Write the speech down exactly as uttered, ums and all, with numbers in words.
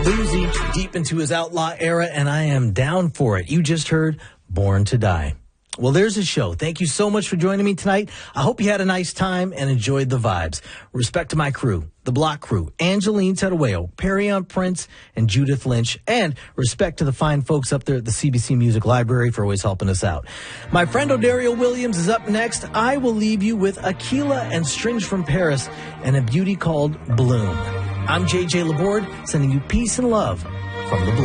Boozy deep into his outlaw era, and I am down for it. You just heard Born to Die. Well, there's the show. Thank you so much for joining me tonight. I hope you had a nice time and enjoyed the vibes. Respect to my crew, the Block Crew, Angeline Terueo, Perrion Prince, and Judith Lynch, and respect to the fine folks up there at the C B C Music Library for always helping us out. My friend O'Dario Williams is up next. I will leave you with Aquila and Strings from Paris and a beauty called Bloom. I'm J J Laborde, sending you peace and love from the Block.